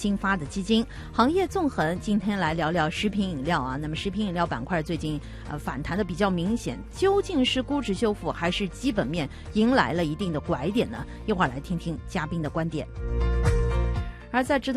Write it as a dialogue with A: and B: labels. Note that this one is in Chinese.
A: 新发的基金。行业纵横，今天来聊聊食品饮料啊。那么食品饮料板块最近反弹的比较明显，究竟是估值修复还是基本面迎来了一定的拐点呢？一会儿来听听嘉宾的观点。而在